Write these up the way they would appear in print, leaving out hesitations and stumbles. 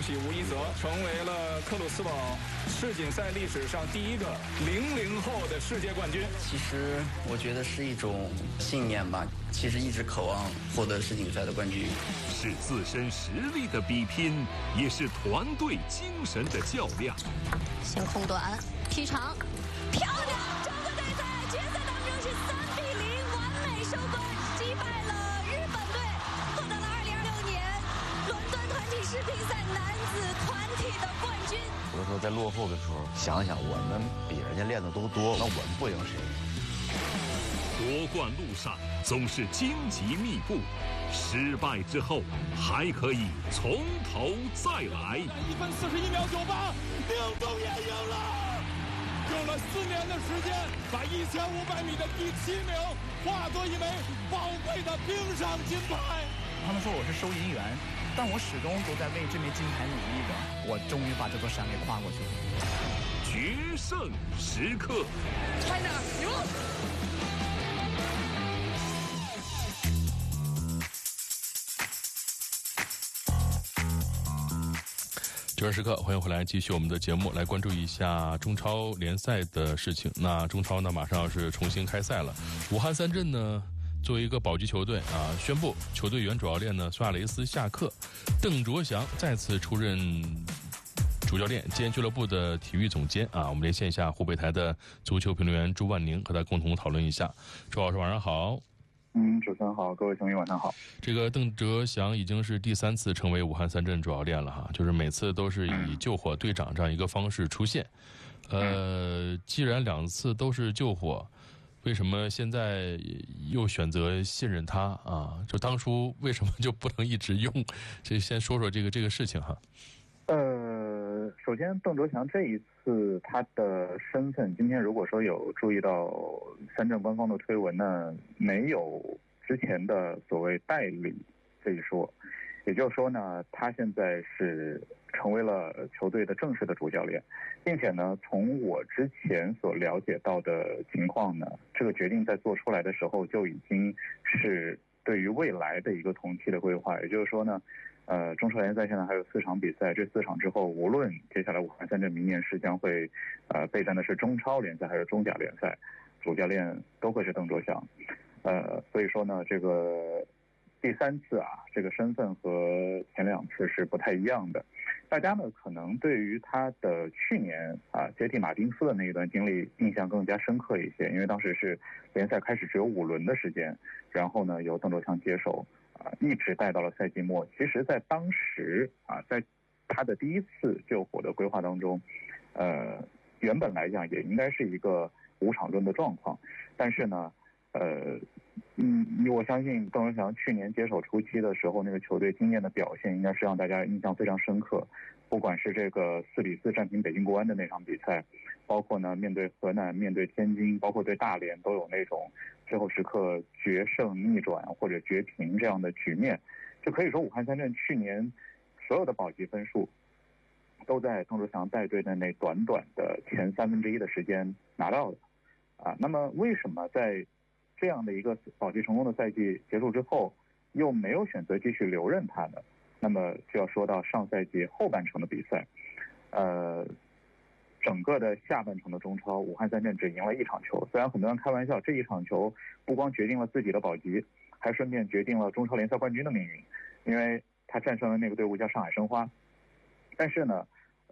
喜吴一泽成为了克鲁斯堡世锦赛历史上第一个00后的世界冠军。 其实我觉得是一种信念吧，其实一直渴望获得世锦赛的冠军。 是自身实力的比拼，也是团队精神的较量。 先空短踢长，漂亮！中国队在决赛当中是3-0完美收官，击败了日本队，获得了2026年伦敦团体世乒赛男子团体的冠军。 有的时候在落后的时候，想想我们比人家练的都多，那我们不赢谁？ 夺冠路上总是荆棘密布，失败之后还可以从头再来。 1分41秒98，宁东也赢了，用了4年的时间，把1500米的第7名化作一枚宝贵的冰上金牌。 他们说我是收银员，但我始终都在为这枚金牌努力着。我终于把这座山给跨过去了。 决胜时刻 ，China 牛！ 决胜时刻，欢迎回来，继续我们的节目，来关注一下中超联赛的事情。那中超呢，马上要是重新开赛了。武汉三镇呢，作为一个保级球队啊，宣布球队原主教练呢苏亚雷斯下课，邓卓翔再次出任主教练兼俱乐部的体育总监啊。我们连线一下湖北台的足球评论员朱万宁，和他共同讨论一下。朱老师晚上好。 主持人好，各位球迷晚上好。 这个邓卓翔已经是第3次成为武汉三镇主教练了哈，就是每次都是以救火队长这样一个方式出现。既然2次都是救火，为什么现在又选择信任他啊？就当初为什么就不能一直用？这先说说这个事情哈。 首先邓卓翔这一次他的身份，今天如果说有注意到三镇官方的推文呢，没有之前的所谓代理这一说，也就是说呢，他现在是成为了球队的正式的主教练，并且呢，从我之前所了解到的情况呢，这个决定在做出来的时候就已经是对于未来的一个同期的规划，也就是说呢，中超联赛现在还有4场比赛，这4场之后，无论接下来武汉三镇明年是将会备战的是中超联赛还是中甲联赛，主教练都会是邓卓翔。所以说呢，这个第3次啊，这个身份和前2次是不太一样的。大家呢可能对于他的去年接替马丁斯的那一段经历印象更加深刻一些，因为当时是联赛开始只有5轮的时间，然后呢由邓卓翔接手。一直带到了赛季末。其实在当时在他的第1次救火的规划当中，原本来讲也应该是一个5场论的状况，但是呢我相信邓卓翔去年接手初期的时候，那个球队惊艳的表现应该是让大家印象非常深刻，不管是这个4-4战平北京国安的那场比赛，包括呢面对河南、面对天津，包括对大连，都有那种最后时刻决胜、逆转或者绝平这样的局面。就可以说武汉三镇去年所有的保级分数都在邓卓翔带队的那短短的前1/3的时间拿到的那么为什么在这样的一个保级成功的赛季结束之后又没有选择继续留任他呢？那么就要说到上赛季后半程的比赛，整个的下半程的中超，武汉三镇只赢了1场球。虽然很多人开玩笑，这1场球不光决定了自己的保级，还顺便决定了中超联赛冠军的命运，因为他战胜了那个队伍叫上海申花。但是呢，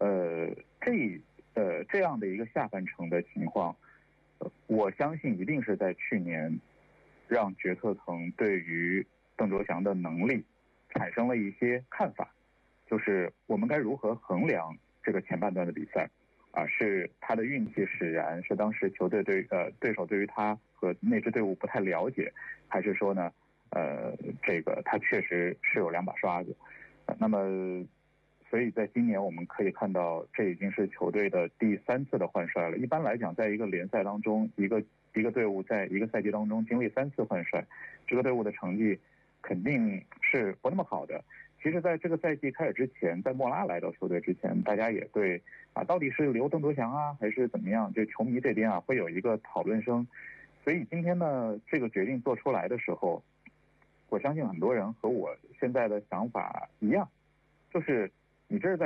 这样的一个下半程的情况，我相信一定是在去年让决策层对于邓卓翔的能力产生了一些看法，就是我们该如何衡量这个前半段的比赛是他的运气使然，是当时球队对手对于他和那支队伍不太了解，还是说呢这个他确实是有2把刷子。那么所以在今年我们可以看到，这已经是球队的第3次的换帅了。一般来讲，在一个联赛当中，一个队伍在一个赛季当中经历3次换帅，这个队伍的成绩肯定是不那么好的。其实在这个赛季开始之前，在莫拉来到球队之前，大家也对到底是留邓卓翔还是怎么样，就球迷这边会有一个讨论声。所以今天呢，这个决定做出来的时候，我相信很多人和我现在的想法一样，就是你这是在